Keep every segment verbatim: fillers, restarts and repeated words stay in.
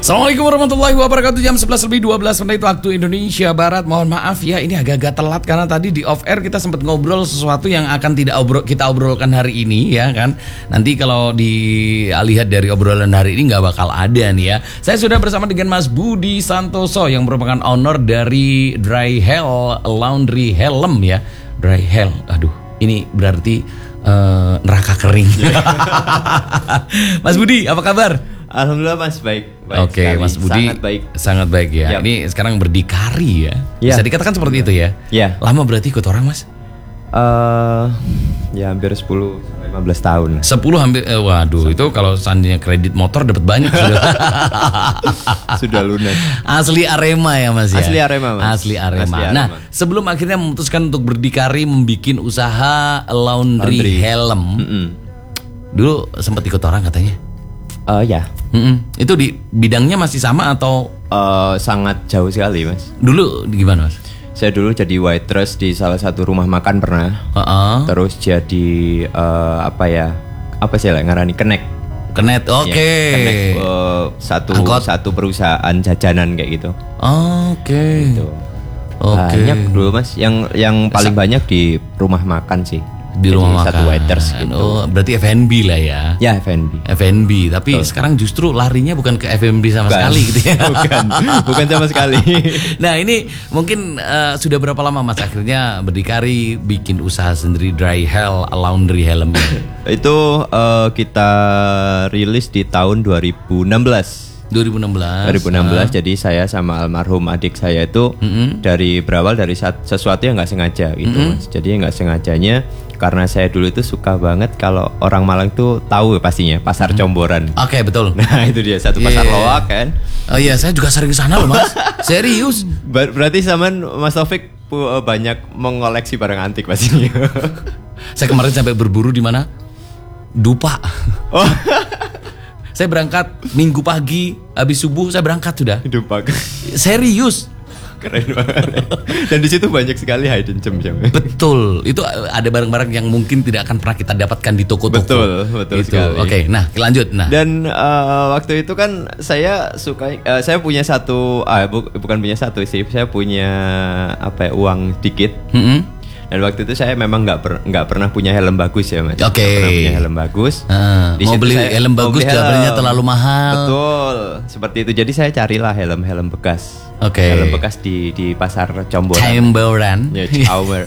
Assalamualaikum warahmatullahi wabarakatuh. Jam sebelas lebih dua belas menit waktu Indonesia Barat. Mohon maaf ya, ini agak-agak telat karena tadi di off air kita sempat ngobrol sesuatu yang akan tidak obrol, kita obrolkan hari ini ya kan. Nanti kalau dilihat dari obrolan hari ini nggak bakal ada nih ya. Saya sudah bersama dengan Mas Budi Santoso yang merupakan owner dari Dry Hell Laundry Helm ya. Dry Hell, aduh ini berarti uh, neraka kering. Mas Budi, apa kabar? Alhamdulillah Mas, baik, baik. Oke, okay, Mas Budi sangat baik. Sangat baik ya. Yep. Ini sekarang berdikari ya. Yep. Bisa dikatakan seperti itu ya. Iya. Yeah. Lama berarti ikut orang, Mas? Uh, ya hampir sepuluh sampai lima belas tahun. sepuluh hampir eh, waduh, sepuluh. Itu kalau seandainya kredit motor dapat banyak sudah. Sudah lunas. Asli Arema ya, Mas ya. Asli Arema, Mas. Asli Arema. Asli Arema. Nah, sebelum akhirnya memutuskan untuk berdikari membuat usaha laundry, laundry. helm. Mm-hmm. Dulu sempat ikut orang katanya. Uh, ya. Mm-mm. Itu di bidangnya masih sama atau uh, sangat jauh sekali, Mas? Dulu gimana, Mas? Saya dulu jadi waitress di salah satu rumah makan pernah. Uh-uh. Terus jadi uh, apa ya? Apa sih lah ngarani kenek. Kenet, oke. Okay. Ya, kenek uh, satu Angkot. satu perusahaan jajanan kayak gitu. Oke. Okay. Gitu. Okay. Banyak dulu, Mas. Yang yang paling Sa- banyak di rumah makan sih. Di rumah makan. Satu waiters gitu. Oh, berarti F and B lah ya. Ya, F and B. F and B, tapi oh. sekarang justru larinya bukan ke F and B sama bukan. sekali gitu ya. Bukan, bukan sama sekali. Nah, ini mungkin uh, sudah berapa lama Mas akhirnya berdikari bikin usaha sendiri Dry Hell Laundry Helm? Itu uh, kita rilis di tahun dua ribu enam belas. dua ribu enam belas. dua ribu enam belas. Uh. Jadi saya sama almarhum adik saya itu mm-hmm. dari berawal dari sesuatu yang nggak sengaja gitu, mm-hmm. Mas. Jadi nggak sengajanya karena saya dulu itu suka banget kalau orang Malang tuh tahu pastinya pasar mm-hmm. Comboran. Oke, okay, betul. Nah itu dia satu pasar yeah. Loak kan. Oh iya, saya juga sering kesana loh Mas. Serius. Ber- berarti zaman Mas Taufik banyak mengoleksi barang antik pastinya. Saya kemarin sampai berburu di mana? Dupa. Oh. Saya berangkat minggu pagi, habis subuh saya berangkat sudah. Dupa. Serius. Keren banget. Dan di situ banyak sekali hidden gem jam. Betul. Itu ada barang-barang yang mungkin tidak akan pernah kita dapatkan di toko-toko. Betul, betul itu. sekali. Oke, nah lanjut. Nah. Dan uh, waktu itu kan saya suka, uh, saya punya satu, ah, bu, bukan punya satu sih, saya punya apa ya, uang dikit. Mm-hmm. Dan waktu itu saya memang nggak per, nggak pernah punya helm bagus ya Mas. Oke. Okay. Pernah punya helm bagus. Uh, mau beli saya, helm bagus harganya terlalu mahal. Betul, seperti itu. Jadi saya carilah helm-helm bekas. Oke. Okay. Helm bekas di di pasar Comboran. Comboran. Ya, Comboran.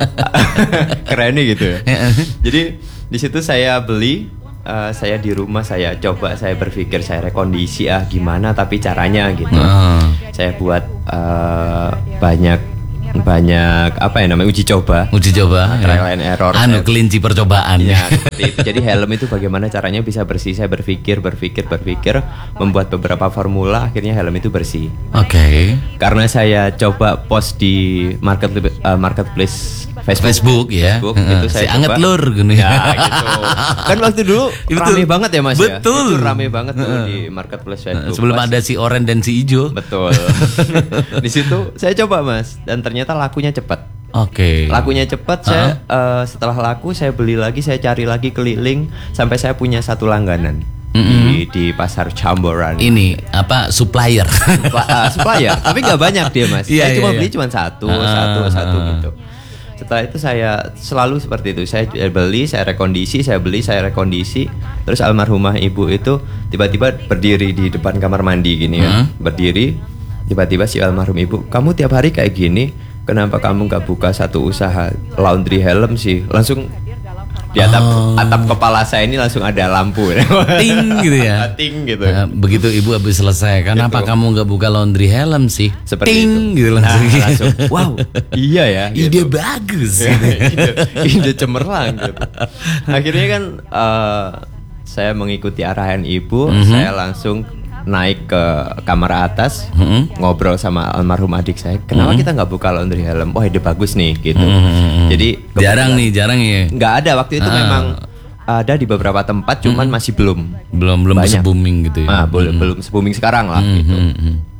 Keren nih gitu ya. Jadi di situ saya beli. Uh, saya di rumah saya coba, saya berpikir saya rekondisi ah gimana tapi caranya gitu. Uh. Saya buat uh, banyak banyak apa ya namanya uji coba uji coba trial and error anu kelinci percobaan ya, seperti itu. Jadi helm itu bagaimana caranya bisa bersih, saya berpikir berpikir berpikir membuat beberapa formula, akhirnya helm itu bersih. Oke. Okay. Karena saya coba post di market uh, marketplace Facebook, Facebook ya Facebook, uh, itu saya si anget lur gini. Ya gitu. Kan waktu dulu rame banget ya Mas. Betul. Ya? Itu rame banget tuh uh, di marketplace Facebook. Sebelum Mas. ada si orange dan si hijau. Betul. Di situ saya coba Mas, dan ternyata lakunya cepat. Oke. Okay. Lakunya cepat. Uh-huh. Saya uh, setelah laku saya beli lagi, saya cari lagi keliling sampai saya punya satu langganan. Mm-hmm. di di pasar Comboran. Ini apa supplier? Supla, uh, supplier, tapi nggak banyak dia Mas. Iya, saya iya, cuma iya. beli cuma satu, uh, satu, satu gitu. Setelah itu saya selalu seperti itu. Saya beli, saya rekondisi, saya beli, saya rekondisi. Terus almarhumah ibu itu tiba-tiba berdiri di depan kamar mandi gini ya, uh-huh. berdiri. Tiba-tiba si almarhum ibu, kamu tiap hari kayak gini, kenapa kamu nggak buka satu usaha laundry helm sih? Langsung di atap, oh. atap kepala saya ini langsung ada lampu, ting gitu ya, ting gitu. Nah, begitu ibu habis selesai, kenapa gitu. Kamu nggak buka laundry helm sih? Seperti ting itu. Gitu langsung. Nah, langsung. Wow, iya ya. Ide gitu. bagus. ide, ide cemerlang. Gitu. Akhirnya kan uh, saya mengikuti arahan ibu, mm-hmm. saya langsung naik ke kamar atas, mm-hmm. ngobrol sama almarhum adik saya. Kenapa mm-hmm. kita nggak buka laundry helm? Wah, ide bagus nih, gitu. Mm-hmm. Jadi jarang nih, jarang ya. Nggak ada waktu itu ah. memang ada di beberapa tempat, cuman mm-hmm. masih belum, belum belum se-booming gitu ya. Ah, belum mm-hmm. belum se-booming sekarang lah, mm-hmm. gitu.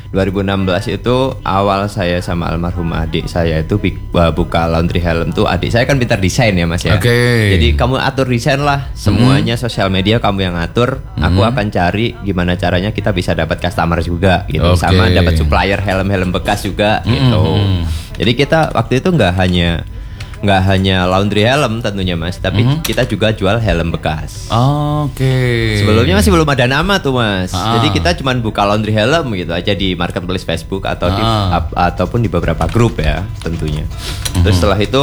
dua ribu enam belas itu awal saya sama almarhum adik saya itu buka laundry helm tuh. Adik saya kan pintar desain ya Mas ya. Okay. Jadi kamu atur desain lah, semuanya mm-hmm. sosial media kamu yang atur. Mm-hmm. Aku akan cari gimana caranya kita bisa dapat customer juga gitu, okay. sama dapat supplier helm-helm bekas juga mm-hmm. gitu. Jadi kita waktu itu nggak hanya nggak hanya laundry helm tentunya Mas, tapi mm-hmm. kita juga jual helm bekas. Oh, Oke. Okay. Sebelumnya masih belum ada nama tuh Mas. Ah. Jadi kita cuma buka laundry helm gitu aja di marketplace Facebook atau ah. di ap, ataupun di beberapa grup ya tentunya. Mm-hmm. Terus setelah itu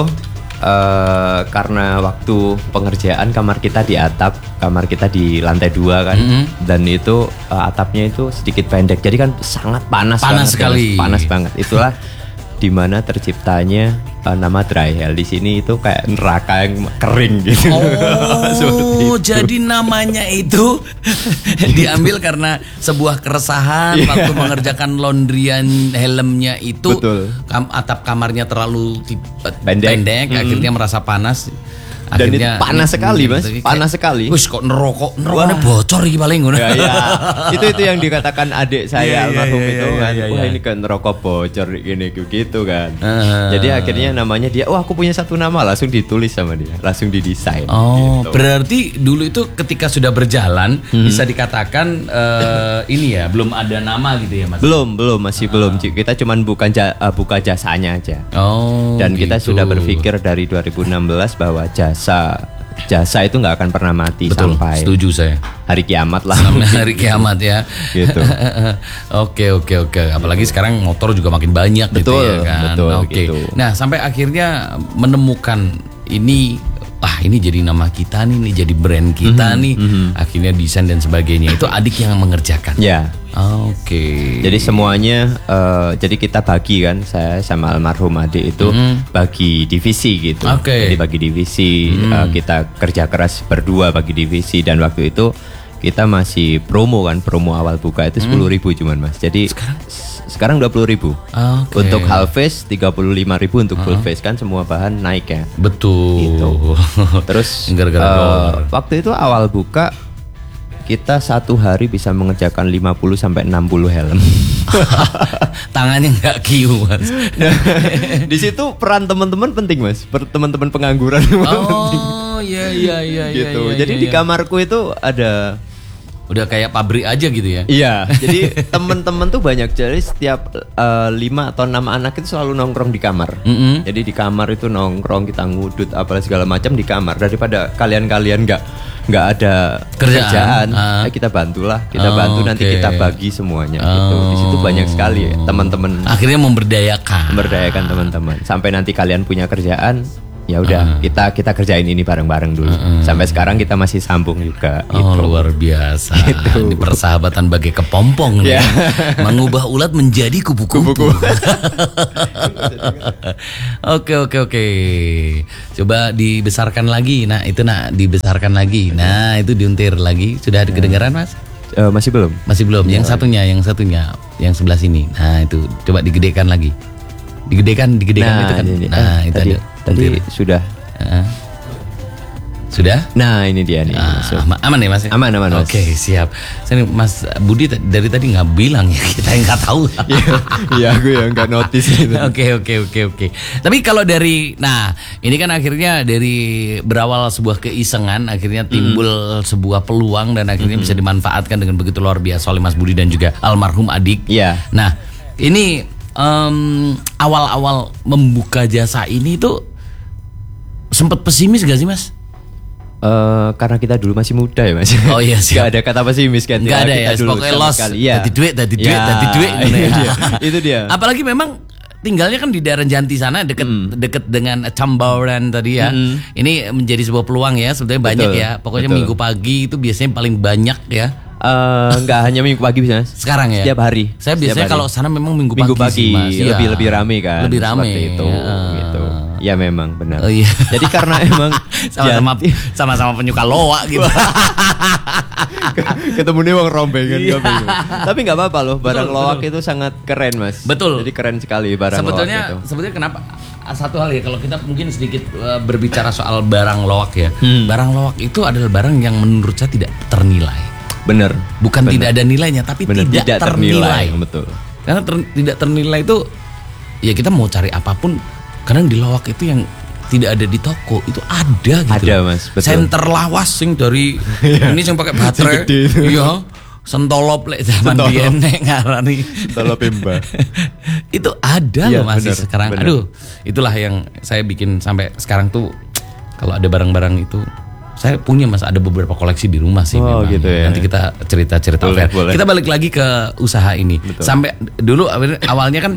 uh, karena waktu pengerjaan kamar kita di atap, kamar kita di lantai dua kan, mm-hmm. dan itu uh, atapnya itu sedikit pendek, jadi kan sangat panas. Panas banget, sekali. Panas banget. Itulah dimana terciptanya uh, nama dry hell. Di sini itu kayak neraka yang kering gitu. Oh, jadi namanya itu diambil karena sebuah keresahan yeah. waktu mengerjakan laundryan helmnya itu. Betul. Kam- atap kamarnya terlalu pendek, pendek mm-hmm. akhirnya merasa panas. Dan akhirnya, itu panas sekali Mas, gitu, panas sekali. Wih kok nerokok, nerokoknya bocor iki paling ngono. Ya, ya. Itu itu yang dikatakan adik saya yeah, almarhum yeah, itu yeah, kan. yeah, Wah yeah. ini kan nerokok bocor gini gitu kan. Uh. Jadi akhirnya namanya dia, wah aku punya satu nama, langsung ditulis sama dia, langsung didesain. Oh, gitu. Berarti dulu itu ketika sudah berjalan hmm. bisa dikatakan uh, ini ya belum ada nama gitu ya Mas? Belum, belum masih uh. belum. Kita cuman bukan ja, uh, buka jasanya aja. Oh. Dan gitu. kita sudah berpikir dari dua ribu enam belas bahwa jasa jasa itu nggak akan pernah mati. Betul, sampai setuju saya. Hari kiamat lah. Sampai hari kiamat ya. Gitu. Oke oke oke. Apalagi sekarang motor juga makin banyak. Betul, gitu ya kan. Betul. Oke. Gitu. Nah sampai akhirnya menemukan ini. Ah ini jadi nama kita nih, ini jadi brand kita mm-hmm, nih. Mm-hmm. Akhirnya desain dan sebagainya itu adik yang mengerjakan. Ya. Oke. Okay. Jadi semuanya, uh, jadi kita bagi kan, saya sama almarhum adik itu mm-hmm. bagi divisi gitu. Oke. Okay. Jadi bagi divisi, mm-hmm. uh, kita kerja keras berdua bagi divisi, dan waktu itu kita masih promo kan, promo awal buka itu sepuluh ribu cuman Mas. Jadi sekarang sekarang dua puluh ribu. Okay. Untuk half face tiga puluh lima ribu, untuk uh-huh. full face kan semua bahan naik ya. Betul. Gitu. Terus gara-gara uh, waktu itu awal buka kita satu hari bisa mengerjakan lima puluh sampai enam puluh helm. Tangannya nggak kiu Mas. Di situ peran teman-teman penting Mas. Per- teman-teman pengangguran. Oh iya iya iya. Gitu. Iya, iya, Jadi iya. di kamarku itu ada. Udah kayak pabrik aja gitu ya. Iya. Jadi teman-teman tuh banyak, jadi setiap uh, lima atau enam anak itu selalu nongkrong di kamar. Mm-hmm. Jadi di kamar itu nongkrong, kita ngudut apalah segala macam di kamar. Daripada kalian-kalian nggak nggak ada kerjaan, kerjaan uh. eh, kita bantulah, kita oh, bantu nanti okay. kita bagi semuanya. Oh. Gitu. Di situ banyak sekali ya, teman-teman. Akhirnya memberdayakan. Memberdayakan teman-teman. Sampai nanti kalian punya kerjaan. Ya udah, uh. kita kita kerjain ini bareng-bareng dulu. Uh. Sampai sekarang kita masih sambung juga. Oh gitu. Luar biasa. Gitu. Ini persahabatan bagai kepompong nih. Yeah. Mengubah ulat menjadi kupu-kupu. Oke oke oke. Coba dibesarkan lagi. Nah itu nak dibesarkan lagi. Nah itu diuntir lagi. Sudah kedengaran Mas? Uh, masih belum. Masih belum. Yang satunya, yang satunya, yang sebelah sini. Nah itu coba digedekan lagi. Digedekan, digedekan nah, itu kan. Ini, nah eh, itu tadi, ada. Tadi sudah. Uh, sudah? Nah ini dia nih. Ah, aman, aman ya Mas? Aman aman Mas. Oke okay, siap. Saya Mas Budi dari tadi nggak bilang ya, kita nggak tahu. Iya aku yang nggak notice. Oke oke oke oke. Tapi kalau dari, nah ini kan akhirnya dari berawal sebuah keisengan, akhirnya timbul mm. sebuah peluang dan akhirnya mm-hmm. bisa dimanfaatkan dengan begitu luar biasa oleh Mas Budi dan juga almarhum adik. Iya. Yeah. Nah ini um, awal-awal membuka jasa ini tuh sempat pesimis gak sih Mas? Uh, karena kita dulu masih muda ya Mas. Oh iya sih. Gak ada kata pesimis kan. Gak ada ya. Pokoknya los. Ya. Tadi duit, tadi duit, tadi duit. Itu dia. Itu dia. Apalagi memang tinggalnya kan di daerah Janti sana, deket mm. deket dengan Cambaran tadi ya. Mm. Ini menjadi sebuah peluang ya. Sebetulnya banyak ya. Pokoknya betul. Minggu pagi itu biasanya paling banyak ya. Uh, enggak hanya minggu pagi bisa. Sekarang ya. Setiap hari. Saya biasanya kalau sana memang minggu, minggu pagi, pagi sih, Mas. lebih ya. lebih rame kan. Lebih rame itu. Ya. Gitu. Ya memang benar. Oh, iya. Jadi karena emang sama-sama sama-sama penyuka loak gitu. Ketemunya uang rombengan iya. Tapi nggak apa-apa loh, barang betul, loak betul. Itu sangat keren Mas. Betul. Jadi keren sekali barang sebetulnya, loak itu. Sebetulnya kenapa? Satu hal ya, kalau kita mungkin sedikit uh, berbicara soal barang loak ya. Hmm. Barang loak itu adalah barang yang menurut saya tidak ternilai. Bener. Bukan bener. Tidak ada nilainya, tapi bener. tidak, tidak ternilai. ternilai. Betul. Karena ter- tidak ternilai itu ya kita mau cari apapun, kadang di lawak itu yang tidak ada di toko itu ada gitu. Ada Mas, betul. Senter lawas sing dari ini yang pakai baterai. Iya. Sentolop lek zaman biyen nek ngarani. Sentolop Pemba. Itu ada ya, loh masih bener, sekarang. bener. Aduh, itulah yang saya bikin sampai sekarang tuh kalau ada barang-barang itu saya punya Mas, ada beberapa koleksi di rumah sih oh, memang. Gitu ya. Nanti kita cerita-cerita. Boleh, boleh. Kita balik lagi ke usaha ini. Betul. Sampai dulu awalnya kan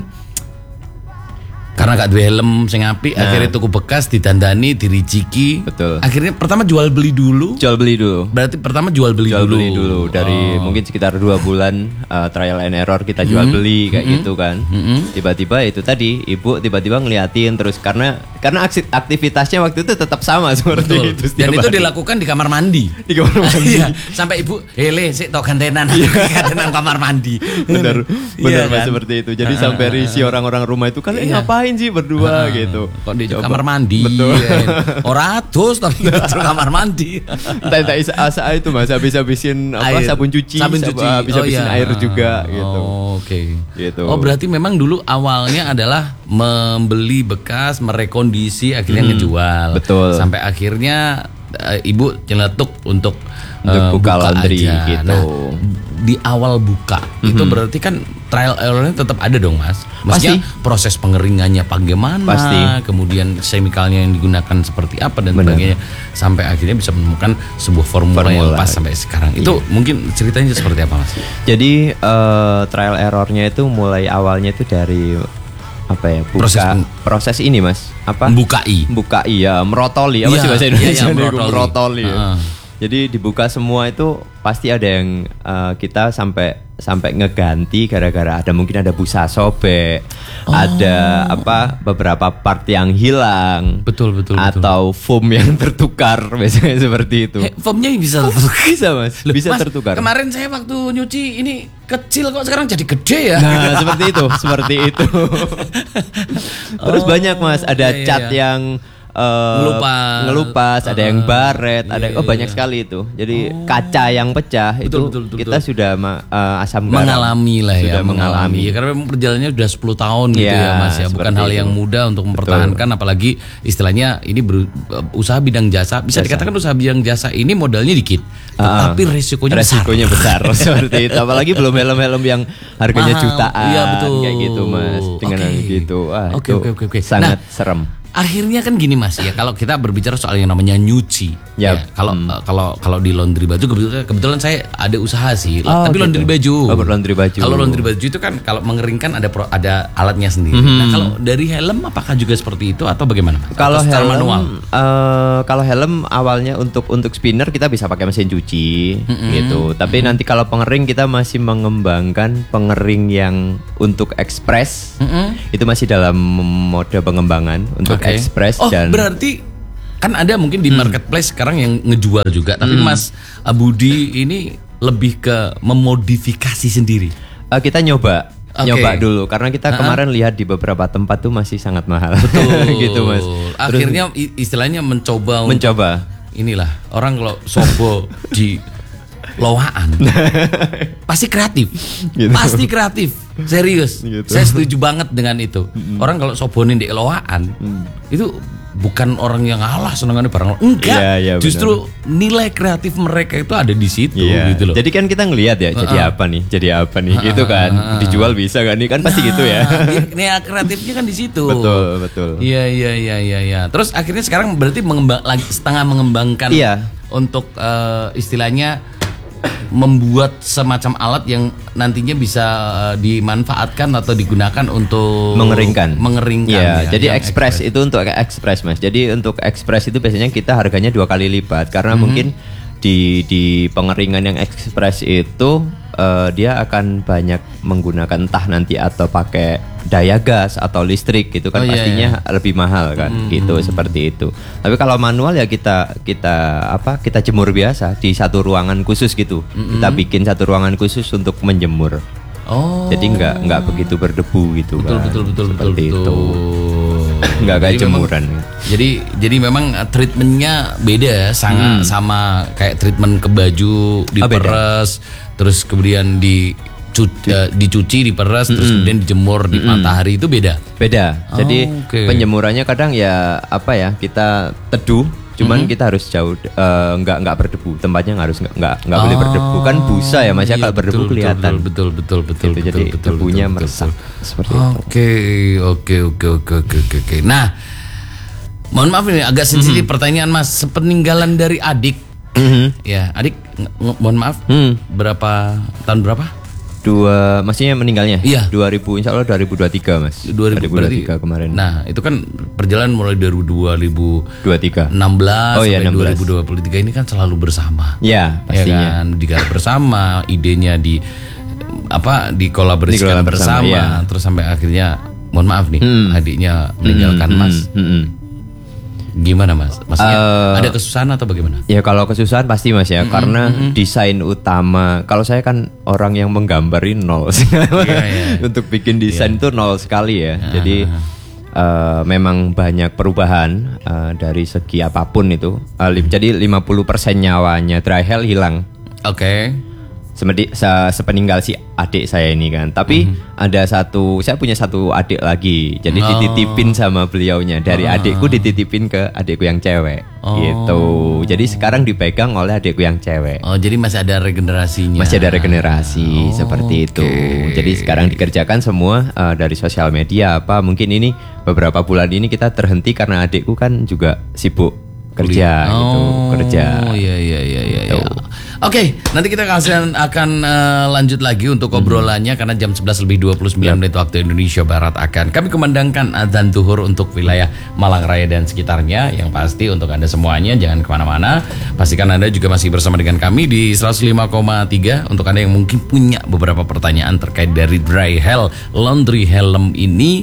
karena gak duwe helm sing apik, Nah. akhirnya tuku bekas, didandani, diriciki. Betul. Akhirnya pertama jual beli dulu. Jual beli dulu. Berarti pertama jual beli Jual dulu. beli dulu dari Oh. mungkin sekitar dua bulan uh, trial and error kita jual beli kayak gitu kan. Tiba-tiba itu tadi ibu tiba-tiba ngeliatin terus karena karena aksi- aktivitasnya waktu itu tetap sama seperti Betul. itu. Dan setiap itu hari. dilakukan di kamar mandi. Di kamar mandi. Iya, sampai ibu, hele sik tok gantenan, gantenan kamar mandi. Bener, Iya bener Mas, kan? seperti itu. Jadi sampai risih orang-orang rumah itu kan eh, Iya. ngapain sih berdua gitu. Kok di Coba. kamar mandi? Betul. Ya. Ora adus tapi di kamar mandi. Entah entah isa asa itu Mas, habis-habisin apa Air. sabun cuci, Sabun sab- cuci. habis-habisin Oh, iya. air juga gitu. Oh, Oke. Gitu. Oh berarti memang dulu awalnya adalah membeli bekas, merekondisi, akhirnya ngejual. betul. Sampai akhirnya eh, ibu nyeletuk untuk, Untuk eh, buka laundry aja. gitu. Nah, di awal buka itu berarti kan trial errornya tetap ada dong Mas. Maksudnya Pasti. proses pengeringannya bagaimana, Pasti. kemudian chemicalnya yang digunakan seperti apa dan Benar. sebagainya, sampai akhirnya bisa menemukan sebuah formula, yang Formula. pas sampai sekarang. Itu mungkin ceritanya seperti apa Mas? Jadi eh, trial errornya itu mulai awalnya itu dari apa ya? Buka Proses proses, peng- ini Mas. Apa? Membukai. Buka iya, merotoli. Apa Iya, sih bahasa iya, Indonesia? iya, merotoli. merotoli. ya. Heeh. Jadi dibuka semua itu pasti ada yang eh, kita sampai sampai ngeganti gara-gara ada mungkin ada busa sobek, Oh. ada apa beberapa part yang hilang. Betul, betul, betul. Atau foam yang tertukar biasanya seperti itu. Eh, foamnya bisa tertukar. Bisa Mas, Loh, bisa Mas, tertukar. Kemarin saya waktu nyuci ini kecil kok sekarang jadi gede ya. Nah, seperti itu, seperti itu. Terus Oh, banyak Mas, ada iya, iya, cat iya. yang eh, Ngelupas. ngelupas, ada yang baret, iya, ada iya, oh banyak iya. sekali itu. Jadi kaca yang pecah Betul, itu betul, betul, kita betul. sudah ma- eh, asam garam. Mengalami lah ya, Sudah mengalami. Ya, karena memang perjalanannya sudah sepuluh tahun gitu Iya, ya Mas ya. Bukan seperti hal yang itu. mudah untuk mempertahankan, apalagi istilahnya ini ber- usaha bidang jasa. Bisa Jasa. dikatakan usaha bidang jasa ini modalnya dikit, Ah, tapi resikonya besar. resikonya besar seperti itu. Apalagi belum helm-helm yang harganya Mahal. jutaan, Iya, betul. kayak gitu Mas. Dengan Oke. yang gitu, wah Oke, itu oke, oke, oke. sangat Nah, serem. Akhirnya kan gini Mas ya, kalau kita berbicara soal yang namanya nyuci, Yap. ya, kalau Hmm. eh, kalau kalau di laundry baju kebetulan, kebetulan saya ada usaha sih, Oh, tapi gitu. laundry baju. Oh, berlaundry baju. Kalau laundry baju itu kan kalau mengeringkan ada pro, ada alatnya sendiri. Hmm. Nah kalau dari helm apakah juga seperti itu atau bagaimana Mas? Kalau Atau secara helm, manual? eh, kalau helm awalnya untuk untuk spinner kita bisa pakai mesin cuci gitu. Tapi nanti kalau pengering kita masih mengembangkan pengering yang untuk ekspres. Mm-mm. Itu masih dalam mode pengembangan untuk Oke. ekspres Oh dan berarti kan ada mungkin di marketplace sekarang yang ngejual juga, tapi Mas Budi ini lebih ke memodifikasi sendiri. eh, kita nyoba. Oke. Nyoba dulu karena kita Ha-ha. kemarin lihat di beberapa tempat tuh masih sangat mahal. Betul. gitu Mas. Terus Akhirnya i- istilahnya mencoba untuk mencoba. inilah orang kalau sobo di lowaan pasti kreatif, Gitu. pasti kreatif, serius. Gitu. Saya setuju banget dengan itu. Orang kalau sobonin di lowaan itu bukan orang yang alah senengannya barang lo. Enggak, Iya, iya, justru nilai kreatif mereka itu ada di situ Iya. gitu loh. Jadi kan kita ngelihat ya, jadi Ha-ha. apa nih, jadi apa nih, gitu kan. Dijual bisa kan nih kan pasti gitu ya. Nah, kreatifnya kan di situ. Betul, betul. Iya, iya, iya, iya, iya. Terus akhirnya sekarang berarti mengembang lagi setengah mengembangkan Iya. untuk eh, istilahnya membuat semacam alat yang nantinya bisa eh, dimanfaatkan atau digunakan untuk mengeringkan. mengeringkan. Iya, ya, jadi yang ekspres itu untuk ekspres Mas. Jadi untuk ekspres itu biasanya kita harganya dua kali lipat karena Mhm. mungkin di di pengeringan yang ekspres itu eh, dia akan banyak menggunakan entah nanti atau pakai daya gas atau listrik gitu kan Oh, iya, pastinya lebih mahal kan gitu seperti itu. Tapi kalau manual ya kita kita apa kita jemur biasa di satu ruangan khusus gitu. Kita bikin satu ruangan khusus untuk menjemur. Oh. Jadi nggak nggak begitu berdebu gitu betul, kan. betul, betul, betul, Seperti betul. itu. Nggak kayak Jadi memang- jemuran. Jadi jadi memang uh, treatmentnya beda ya, sangat sama kayak treatment ke baju, diperes, terus kemudian dicuci cu- uh, dicuci, diperas, terus Mm-mm. kemudian dijemur di Mm-mm. matahari itu beda. Beda. Jadi Oh, oke. penjemurannya kadang ya apa ya kita teduh, cuman Mm-hmm. kita harus jauh eh, nggak nggak berdebu. Tempatnya nggak harus nggak nggak nggak boleh Oh, berdebu kan busa ya mas ya iya, kalau berdebu betul, kelihatan. Betul betul betul betul Gitu, betul. jadi betul, debunya betul, meresap betul. seperti itu. Oke oke oke oke oke oke oke. Nah, mohon maaf ini agak sensitif Mm-hmm. pertanyaan mas. Sepeninggalan dari adik, Mhm. ya adik, nge- nge- mohon maaf, Hmm. berapa tahun berapa? Dua, maksudnya meninggalnya? Iya. dua ribu, insya Allah dua ribu dua puluh tiga mas. dua ribu dua ribu dua puluh tiga kemarin. Nah, itu kan perjalanan mulai dari dua ribu dua puluh tiga. enam belas Oh, iya, sampai enam belas. dua ribu dua puluh tiga ini kan selalu bersama. Ya, Ya pastinya. kan, digarap bersama, idenya di apa dikolaborasikan Dikelola bersama, bersama, iya. terus sampai akhirnya mohon maaf nih, Hmm. adiknya meninggalkan Hmm, Mas. hmm, hmm. Gimana Mas? Maksudnya Eh, ada kesusahan atau bagaimana? Ya kalau kesusahan pasti mas ya, karena desain utama. Kalau saya kan orang yang menggambari nol, iya. untuk bikin desain itu nol sekali ya. Jadi eh, memang banyak perubahan eh, dari segi apapun itu. Eh, li- jadi lima puluh persen nyawanya dry hell hilang. Oke. Semedi, se- sepeninggal si adik saya ini kan. Tapi ada satu, saya punya satu adik lagi. Jadi Oh. dititipin sama beliaunya. Dari Ah. adikku dititipin ke adikku yang cewek. Oh. Gitu. Jadi sekarang dipegang oleh adikku yang cewek. Oh, jadi masih ada regenerasinya. Masih ada regenerasi Oh, seperti itu. oke. Jadi sekarang dikerjakan semua eh, dari sosial media apa. Mungkin ini beberapa bulan ini kita terhenti karena adikku kan juga sibuk kerja gitu, Oh, kerja. iya iya iya iya. Gitu. iya. Oke, nanti kita akan akan eh, lanjut lagi untuk obrolannya karena jam sebelas lebih dua puluh sembilan menit waktu Indonesia Barat akan kami kumandangkan azan zuhur untuk wilayah Malang Raya dan sekitarnya. Yang pasti untuk Anda semuanya jangan kemana-mana. Pastikan Anda juga masih bersama dengan kami di seratus lima koma tiga untuk Anda yang mungkin punya beberapa pertanyaan terkait dari Dry Hell Laundry Helm ini.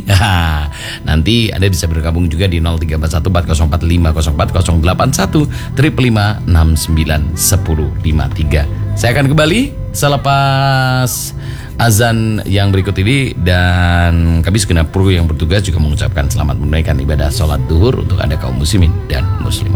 Nanti Anda bisa bergabung juga di nol tiga empat satu empat nol empat lima nol empat nol delapan satu lima lima enam sembilan satu nol lima tiga. Saya akan kembali selepas azan yang berikut ini dan kami segenap kru yang bertugas juga mengucapkan selamat menunaikan ibadah sholat duhur untuk Anda kaum muslimin dan muslimat.